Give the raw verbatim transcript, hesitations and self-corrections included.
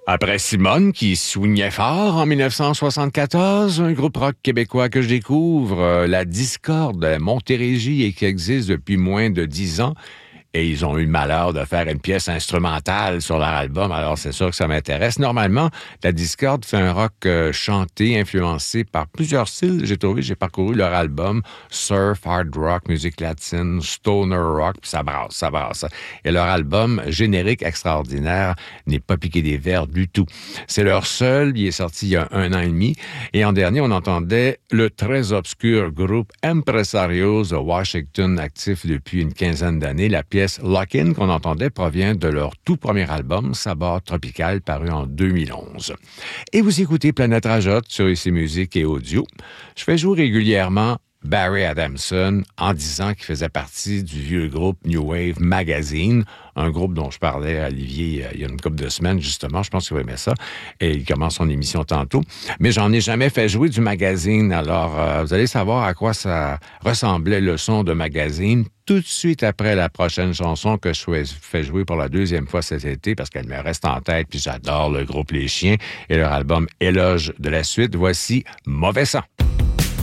Après Simone, qui swingait fort en dix-neuf cent soixante-quatorze, un groupe rock québécois que je découvre, euh, la Discorde de Montérégie et qui existe depuis moins de dix ans. Et ils ont eu le malheur de faire une pièce instrumentale sur leur album, alors c'est sûr que ça m'intéresse. Normalement, la Discorde fait un rock euh, chanté, influencé par plusieurs styles. J'ai trouvé, j'ai parcouru leur album, surf, hard rock, musique latine, stoner rock, puis ça brasse, ça brasse. Et leur album, générique extraordinaire, n'est pas piqué des verres du tout. C'est leur seul, il est sorti il y a un an et demi. Et en dernier, on entendait le très obscur groupe Empresarios de Washington, actif depuis une quinzaine d'années. La pièce Lock-In qu'on entendait provient de leur tout premier album, Sabbat Tropical, paru en deux mille onze. Et vous écoutez Planète Rajotte sur I C Musique et Audio. Je fais jouer régulièrement Barry Adamson en disant qu'il faisait partie du vieux groupe New Wave Magazine, un groupe dont je parlais à Olivier il y a une couple de semaines, justement. Je pense qu'il va aimer ça. Et il commence son émission tantôt. Mais j'en ai jamais fait jouer du magazine. Alors, euh, vous allez savoir à quoi ça ressemblait le son de magazine tout de suite après la prochaine chanson que je fais jouer pour la deuxième fois cet été parce qu'elle me reste en tête puis j'adore le groupe Les Chiens et leur album Éloge de la suite. Voici Mauvais sang.